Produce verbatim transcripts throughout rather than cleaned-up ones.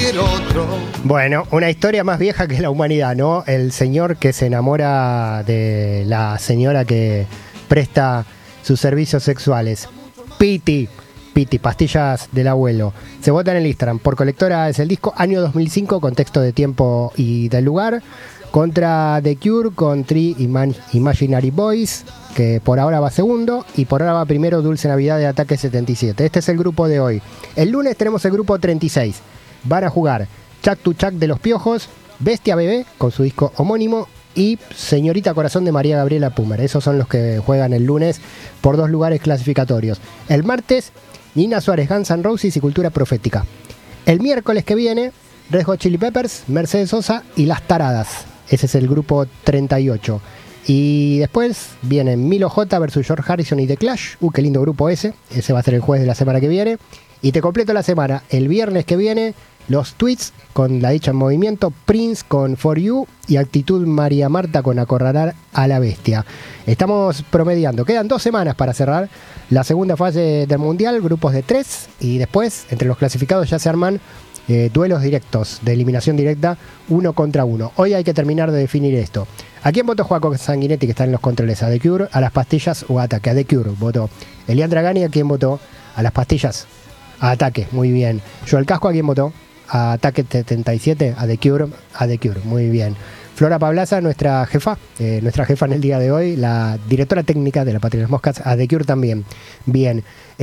cualquier otro. Bueno, una historia más vieja que la humanidad, ¿no? El señor que se enamora de la señora que presta sus servicios sexuales. Piti, Piti, pastillas del abuelo. Se vota en el Instagram. Por Colectora es el disco, año dos mil cinco, contexto de tiempo y del lugar. Contra The Cure con Three Iman- Imaginary Boys, que por ahora va segundo, y por ahora va primero Dulce Navidad de Ataque setenta y siete. Este es el grupo de hoy. El lunes tenemos el grupo treinta y seis. Van a jugar Chuck to Chuck de Los Piojos, Bestia Bebé con su disco homónimo y Señorita Corazón de María Gabriela Pumer. Esos son los que juegan el lunes por dos lugares clasificatorios. El martes, Nina Suárez, Guns N' Roses y Cultura Profética. El miércoles que viene, Red Hot Chili Peppers, Mercedes Sosa y Las Taradas. Ese es el grupo treinta y ocho. Y después vienen Milo J versus George Harrison y The Clash. Uh, qué lindo grupo ese. Ese va a ser el jueves de la semana que viene. Y te completo la semana. El viernes que viene, Los Tweets con La Dicha en Movimiento, Prince con For You y Actitud María Marta con Acorralar a la Bestia. Estamos promediando. Quedan dos semanas para cerrar la segunda fase del Mundial, grupos de tres. Y después, entre los clasificados ya se arman Eh, duelos directos, de eliminación directa, uno contra uno. Hoy hay que terminar de definir esto. ¿A quién votó Joaco Sanguinetti, que está en los controles? ¿A The Cure, a las pastillas o a Ataque? A The Cure votó. Elian Dragani, ¿a quién votó? A las pastillas. A Ataque, muy bien. Joel Casco, ¿a quién votó? A Ataque setenta y siete, a The Cure, a The Cure, muy bien. Flora Pablaza, nuestra jefa, eh, nuestra jefa en el día de hoy, la directora técnica de La Patria de las Moscas, a The Cure también. Bien.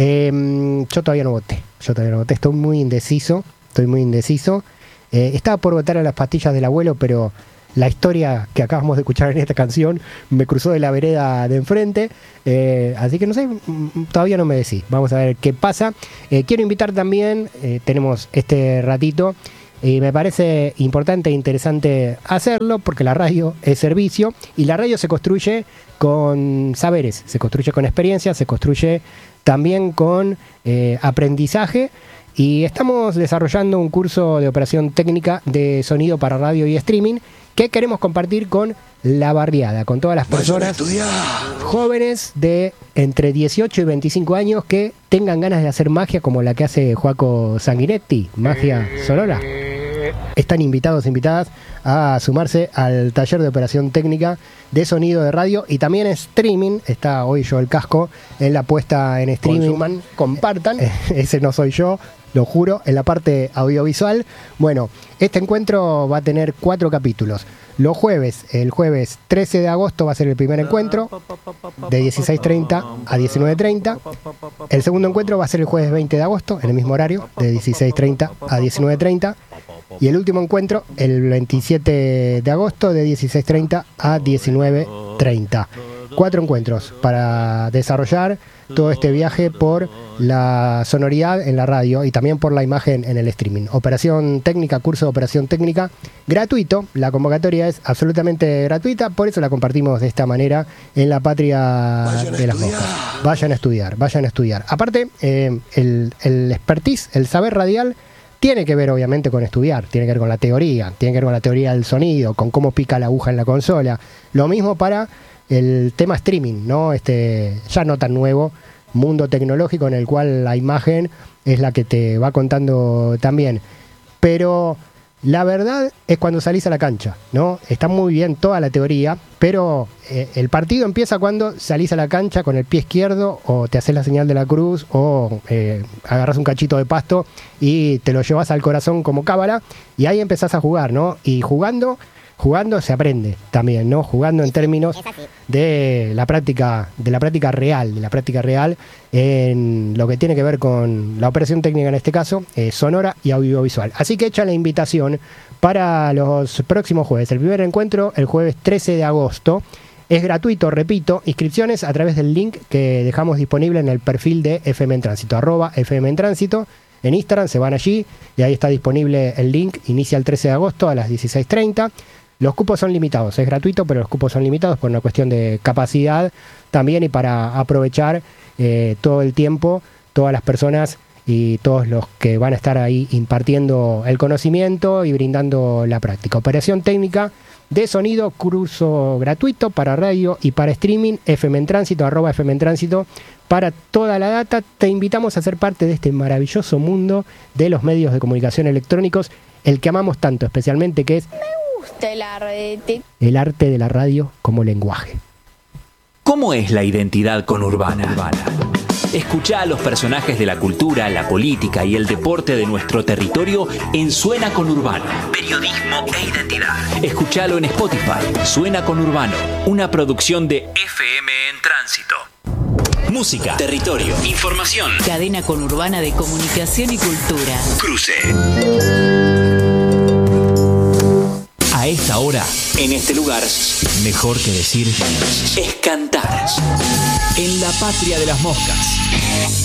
Eh, yo todavía no voté, yo todavía no voté, estoy muy indeciso. Estoy muy indeciso. Eh, estaba por votar a las pastillas del abuelo, pero la historia que acabamos de escuchar en esta canción me cruzó de la vereda de enfrente. Eh, así que no sé, todavía no me decí. Vamos a ver qué pasa. Eh, quiero invitar también, eh, tenemos este ratito, y me parece importante e interesante hacerlo porque la radio es servicio y la radio se construye con saberes, se construye con experiencia, se construye también con eh, aprendizaje. Y estamos desarrollando un curso de operación técnica de sonido para radio y streaming que queremos compartir con la barriada, con todas las personas jóvenes de entre dieciocho y veinticinco años que tengan ganas de hacer magia como la que hace Joaco Sanguinetti, magia sonora. Están invitados, invitadas a sumarse al taller de operación técnica de sonido de radio y también streaming. Está hoy Joel Casco en la puesta en streaming. Consuman, compartan. Ese no soy yo, lo juro, en la parte audiovisual. Bueno, este encuentro va a tener cuatro capítulos. Los jueves, el jueves trece de agosto va a ser el primer encuentro, de dieciséis treinta a diecinueve treinta. El segundo encuentro va a ser el jueves veinte de agosto, en el mismo horario, de dieciséis treinta a diecinueve treinta. Y el último encuentro, el veintisiete de agosto, de dieciséis treinta a diecinueve treinta. Cuatro encuentros para desarrollar todo este viaje por la sonoridad en la radio y también por la imagen en el streaming. Operación técnica, curso de operación técnica gratuito. La convocatoria es absolutamente gratuita, por eso la compartimos de esta manera en La Patria de las Moscas. Vayan a estudiar, vayan a estudiar. Aparte, eh, el, el expertise, el saber radial, tiene que ver obviamente con estudiar, tiene que ver con la teoría, tiene que ver con la teoría del sonido, con cómo pica la aguja en la consola. Lo mismo para el tema streaming, ¿no? Este ya no tan nuevo mundo tecnológico en el cual la imagen es la que te va contando también. Pero la verdad es cuando salís a la cancha, ¿no? Está muy bien toda la teoría, pero eh, el partido empieza cuando salís a la cancha con el pie izquierdo o te haces la señal de la cruz o eh, agarras un cachito de pasto y te lo llevas al corazón como cábala y ahí empezás a jugar, ¿no? Y jugando, jugando se aprende también, ¿no? Jugando en términos de la práctica, de la práctica real, de la práctica real en lo que tiene que ver con la operación técnica en este caso, eh, sonora y audiovisual. Así que echa la invitación para los próximos jueves. El primer encuentro, el jueves trece de agosto. Es gratuito, repito, inscripciones a través del link que dejamos disponible en el perfil de F M en Tránsito, arroba F M en Tránsito. En Instagram se van allí y ahí está disponible el link. Inicia el trece de agosto a las dieciséis treinta. Los cupos son limitados, es gratuito, pero los cupos son limitados por una cuestión de capacidad también y para aprovechar eh, todo el tiempo, todas las personas y todos los que van a estar ahí impartiendo el conocimiento y brindando la práctica. Operación técnica de sonido, curso gratuito para radio y para streaming, F M en Tránsito, arroba F M en Tránsito, para toda la data. Te invitamos a ser parte de este maravilloso mundo de los medios de comunicación electrónicos, el que amamos tanto, especialmente, que es Me gusta el arte. el arte de la radio como lenguaje. ¿Cómo es la identidad conurbana? Escuchá a los personajes de la cultura, la política y el deporte de nuestro territorio en Suena Conurbano. Periodismo e identidad. Escuchalo en Spotify. Suena Conurbano, una producción de F M en Tránsito. Música, territorio, información. Cadena conurbana de comunicación y cultura. Cruce. A esta hora, en este lugar, mejor que decir, es cantar. En la patria de las moscas.